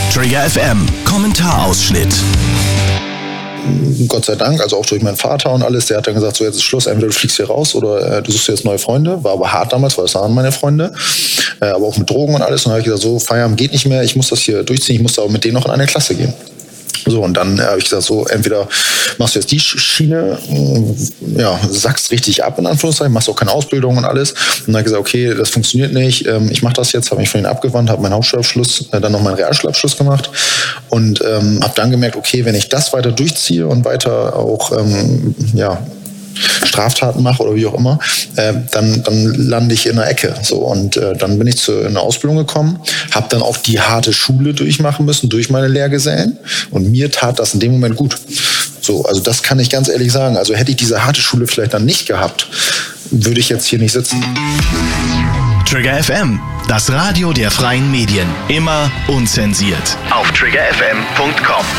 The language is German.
Trigger FM Kommentarausschnitt. Gott sei Dank, also auch durch meinen Vater und alles, der hat dann gesagt, so jetzt ist Schluss, entweder du fliegst hier raus oder du suchst dir jetzt neue Freunde. War aber hart damals, weil das waren meine Freunde, aber auch mit Drogen und alles. Und dann habe ich gesagt, so Feierabend geht nicht mehr, ich muss das hier durchziehen, ich muss da auch mit denen noch in eine Klasse gehen. So, und dann habe ich gesagt, so entweder machst du jetzt die Schiene, sackst richtig ab, in Anführungszeichen, machst auch keine Ausbildung und alles. Und dann habe ich gesagt, okay, das funktioniert nicht, ich mache das jetzt, habe mich von ihnen abgewandt, habe meinen Hauptschulabschluss, dann noch meinen Realschulabschluss gemacht und habe dann gemerkt, okay, wenn ich das weiter durchziehe und weiter auch, Straftaten mache oder wie auch immer, dann lande ich in der Ecke. So, und dann bin ich in eine Ausbildung gekommen, habe dann auch die harte Schule durchmachen müssen, durch meine Lehrgesellen. Und mir tat das in dem Moment gut. So, also das kann ich ganz ehrlich sagen. Also hätte ich diese harte Schule vielleicht dann nicht gehabt, würde ich jetzt hier nicht sitzen. Trigger FM, das Radio der freien Medien. Immer unzensiert. Auf triggerfm.com.